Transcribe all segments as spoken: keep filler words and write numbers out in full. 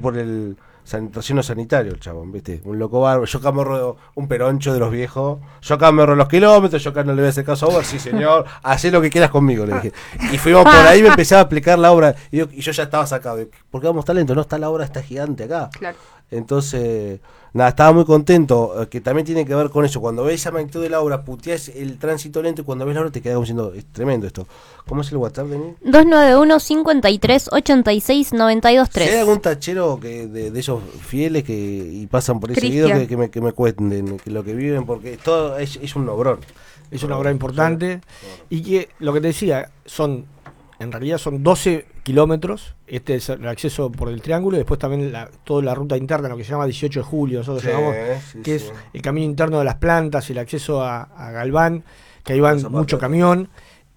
por el relleno sanitario, el chabón, ¿viste? Un loco bárbaro. Yo acá me ahorro un peroncho de los viejos. Yo acá me ahorro los kilómetros. Yo acá no le voy a hacer caso a Uber. Sí, señor. Hacé lo que quieras conmigo, le dije. Y fuimos por ahí, me empezaba a explicar la obra. Y yo, y yo ya estaba sacado. ¿Por qué vamos tan lento? No está la obra, está gigante acá. Claro. Entonces, nada, estaba muy contento, eh, que también tiene que ver con eso. Cuando ves esa magnitud de la obra, puteás el tránsito lento y cuando ves la obra te quedas como diciendo, es tremendo esto. ¿Cómo es el WhatsApp de mí? dos nueve uno, cinco tres, ocho seis, nueve dos Si tres. hay algún tachero que de, de esos fieles que y pasan por ese Cristian. video que, que, me, que me cuenten que lo que viven, porque todo es, es un obrón. Es una obra importante. Y que lo que te decía, son en realidad son doce kilómetros. Este es el acceso por el triángulo y después también la, toda la ruta interna, lo que se llama dieciocho de julio, nosotros Sí, llamamos, sí, que sí. es el camino interno de las plantas y el acceso a, a Galván, que ahí van Esa mucho parte. camión.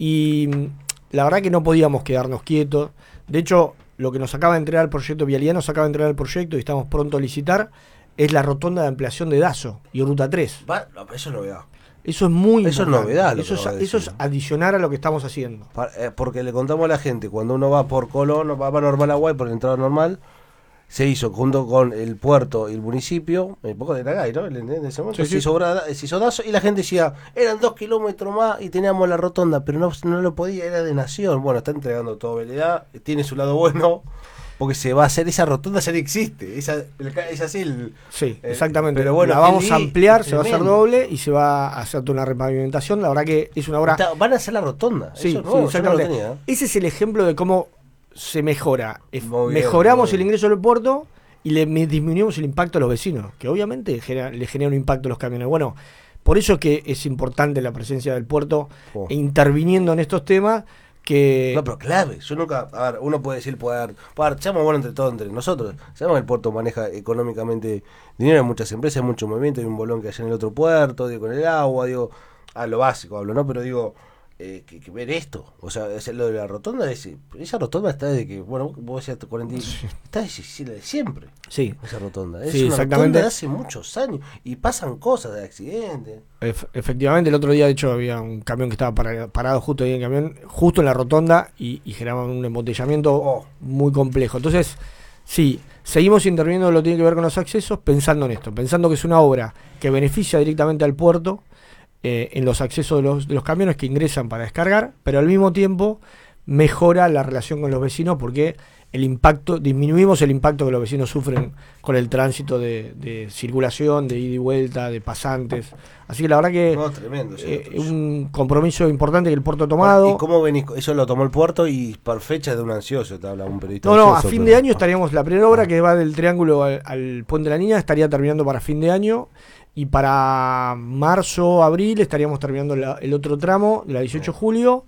Y mm, la verdad que no podíamos quedarnos quietos. De hecho, lo que nos acaba de entregar el proyecto, Vialidad nos acaba de entregar el proyecto y estamos pronto a licitar, es la rotonda de ampliación de Dazo y Ruta tres. Va, no, eso lo veo. Eso es muy Eso es importante. novedad, lo Eso que es, acabas de eso es decir. adicionar a lo que estamos haciendo. Pa- eh, porque le contamos a la gente, cuando uno va por Colón, va para Normal Aguay, por la entrada normal, se hizo junto con el puerto y el municipio, un poco de Tagay, ¿no? En ese momento Sí, se, sí. hizo obra- se hizo Dazo y la gente decía, eran dos kilómetros más y teníamos la rotonda, pero no, no lo podía, era de Nación. Bueno, está entregando todo Veledad, tiene su lado bueno, porque se va a hacer esa rotonda, ya no existe, esa, el- es así el... Sí, eh, exactamente. pero bueno, la vamos qué a li- ampliar, se va a hacer tremendo. doble y se va a hacer toda una repavimentación. La verdad que es una obra... Está- van a hacer la rotonda, Sí, eso sí, no, yo no lo exactamente. tenía. Ese es el ejemplo de cómo se mejora. Es- Muy bien, Mejoramos muy bien. el ingreso al puerto y le me- disminuimos el impacto a los vecinos, que obviamente genera- le genera un impacto a los camiones. Bueno, por eso es que es importante la presencia del puerto Oh. e interviniendo en estos temas que... No, pero clave. Yo nunca. A ver, uno puede decir poder. Poder, seamos buenos entre todos, entre nosotros. Sabemos que el puerto maneja económicamente dinero en muchas empresas, hay mucho movimiento. Hay un bolón que hay en el otro puerto, digo, con el agua, digo. A lo básico hablo, ¿no? Pero digo, eh, que, que ver esto. O sea, es lo de la rotonda. Es, esa rotonda está desde que. Bueno, vos decías cuarenta. y- Está desde, desde siempre. Sí, Esa rotonda. Es Sí, una exactamente. rotonda de hace muchos años. Y pasan cosas de accidentes. Ef- efectivamente, el otro día, de hecho, había un camión que estaba para- parado justo ahí en el camión, justo en la rotonda, y, y generaban un embotellamiento Oh. muy complejo. Entonces, sí, seguimos interviniendo en lo que tiene que ver con los accesos, pensando en esto, pensando que es una obra que beneficia directamente al puerto, eh, en los accesos de los, de los camiones que ingresan para descargar, pero al mismo tiempo mejora la relación con los vecinos porque el impacto, disminuimos el impacto que los vecinos sufren con el tránsito de, de circulación, de ida y vuelta, de pasantes. Así que la verdad que No, tremendo. ese eh, otro. un compromiso importante que el puerto ha tomado. ¿Y cómo venís? Eso lo tomó el puerto y por fecha de un ansioso, te habla un periodista. No, no, a ansioso, fin pero- de año estaríamos, la primera obra que va del Triángulo al, al Puente de la Niña estaría terminando para fin de año y para marzo, abril estaríamos terminando la- el otro tramo, la dieciocho de julio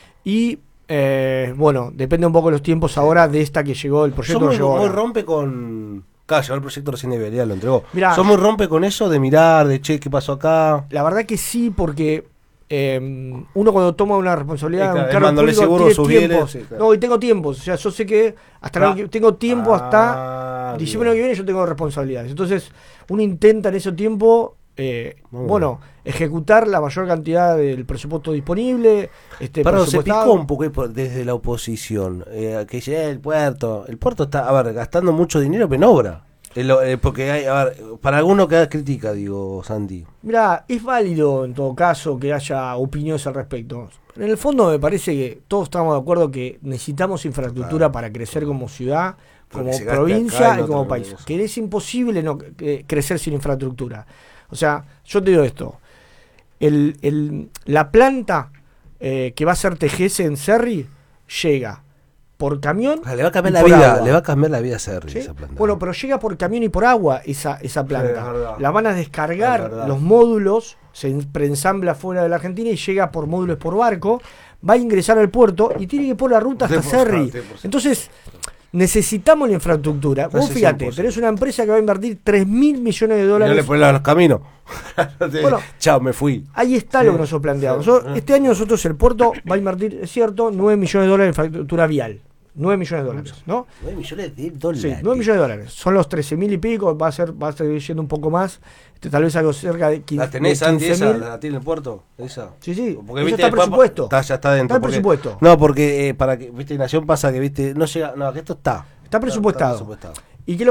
y eh, bueno, depende un poco de los tiempos ahora de esta que llegó el proyecto. Sos que muy, llegó muy ahora. rompe con... Claro, llegó el proyecto recién de Vialidad, lo entregó. Mirá, Sos muy rompe con eso de mirar, de che, ¿qué pasó acá? La verdad que sí, porque eh, uno cuando toma una responsabilidad, Eh, claro, un el cargo mándole público, seguro tiene sus tiempos. bienes, sí, claro. No, y tengo tiempos. O sea, yo sé que hasta el Ah. año que- tengo tiempo hasta Ah, diciembre bien. que viene yo tengo responsabilidades. Entonces, uno intenta en ese tiempo, eh, Muy bueno, ejecutar la mayor cantidad del presupuesto disponible. Este, Perdón, se presupuestado. picó un poco por- desde la oposición, eh, que dice, eh, el puerto, el puerto está, a ver, gastando mucho dinero pero en obra. Eh, lo- eh, porque hay, a ver, para alguno que haga crítica, digo, Santi. Mira, es válido en todo caso que haya opiniones al respecto. En el fondo me parece que todos estamos de acuerdo que necesitamos infraestructura Claro. para crecer como ciudad, Pero como que se gaste provincia acá y y no como otra país. cosa. Que es imposible no eh, crecer sin infraestructura. O sea, yo te digo esto. El, el- la planta eh, que va a ser T G S en Cerri llega por camión. Ah, le va a cambiar y la por vida, agua. le va a cambiar la vida a Serri ¿Sí? esa planta. Bueno, pero llega por camión y por agua esa, esa Sí, planta. es verdad. La van a descargar Es verdad. los módulos, se en- preensambla fuera de la Argentina y llega por módulos por barco, va a ingresar al puerto y tiene que por la ruta hasta cien por ciento, Cerri. cien por ciento. Entonces, necesitamos la infraestructura. Vos Ese fíjate, cien por ciento. tenés una empresa que va a invertir tres mil millones de Y no dólares. le ponen los caminos. Bueno, Chao, me fui. Ahí está Sí, lo que nosotros planteamos. sí. Nosotros- este año nosotros el puerto va a invertir, es cierto, nueve millones de dólares en infraestructura vial. nueve millones de dólares, ¿no? nueve millones de Sí, dólares. nueve millones de dólares. Son los trece mil y pico, va a ser, va a seguir yendo un poco más, este, tal vez algo cerca de quince ¿La tenés, de Santi, quince esa? mil. ¿La tiene el puerto? ¿Esa? Sí, sí, Porque, eso viste, está después- presupuesto. Está, ya está dentro. Está porque- presupuesto. No, porque eh, para que, viste, Nación pasa que, viste, no llega, no, que esto está. Está presupuestado. Está presupuestado. ¿Y qué